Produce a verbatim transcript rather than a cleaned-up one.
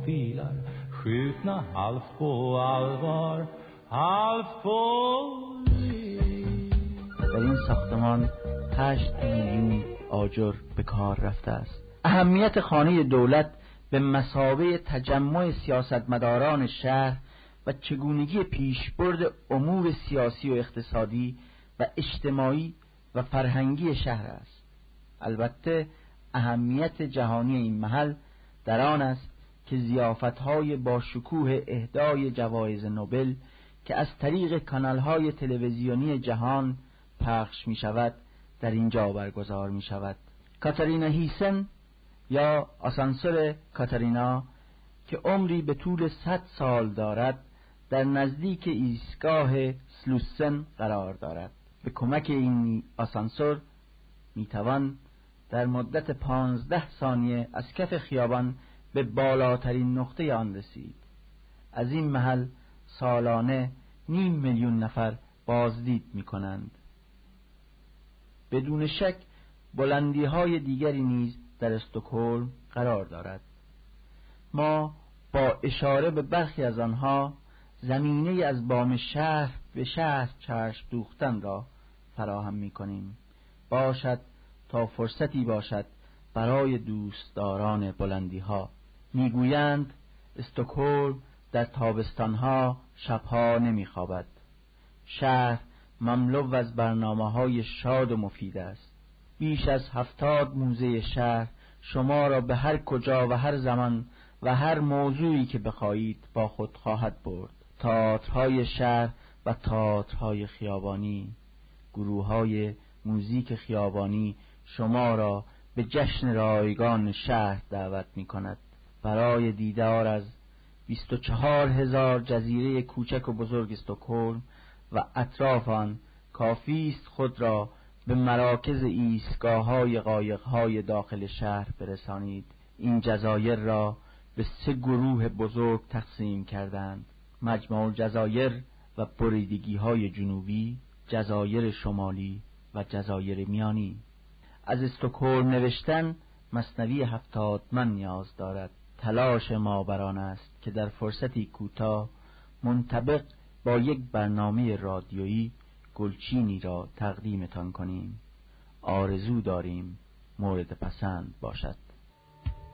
filar, skjutna halvt på allvar, halvt på liv. در این ساختمان هشت میلیون آجر به کار رفته است. اهمیت خانه دولت به مثابه تجمع سیاستمداران شهر و چگونگی پیشبرد امور سیاسی و اقتصادی و اجتماعی و فرهنگی شهر است. البته اهمیت جهانی این محل در آن است که ضیافت‌های با شکوه اهدای جوایز نوبل که از طریق کانال‌های تلویزیونی جهان پخش می‌شود در اینجا برگزار می‌شود. کاتارینا هیسن یا آسانسور کاتارینا که عمری به طول صد سال دارد در نزدیک ایستگاه سلوسن قرار دارد. به کمک این آسانسور میتوان در مدت پانزده ثانیه از کف خیابان به بالاترین نقطه آن رسید. از این محل سالانه نیم میلیون نفر بازدید میکنند. بدون شک بلندی های دیگری نیز در استکهلم قرار دارد. ما با اشاره به برخی از آنها زمینه از بام شهر به شهر چشم دوختن را فراهم می کنیم. باشد تا فرصتی باشد برای دوستداران بلندی ها. می گویند استکهلم در تابستانها شبها نمی خوابد. شهر مملو از برنامه های شاد و مفید است. بیش از هفتاد موزه شهر شما را به هر کجا و هر زمان و هر موضوعی که بخواهید با خود خواهد برد. تئاترهای شهر و تئاترهای خیابانی، گروه‌های موزیک خیابانی شما را به جشن رایگان شهر دعوت می‌کند. برای دیدار از بیست و چهار هزار جزیره کوچک و بزرگ استکهلم و اطراف آن کافی است خود را به مراکز ایستگاه‌های قایق‌های داخل شهر برسانید. این جزایر را به سه گروه بزرگ تقسیم کردند: مجمع الجزایر و بریدگی‌های جنوبی، جزایر شمالی و جزایر میانی. از استکهلم نوشتن مثنوی هفتاد من نیاز دارد. تلاش ما بر آن است که در فرصتی کوتاه منطبق با یک برنامه رادیویی گلچینی را تقدیمتان کنیم. آرزو داریم مورد پسند باشد.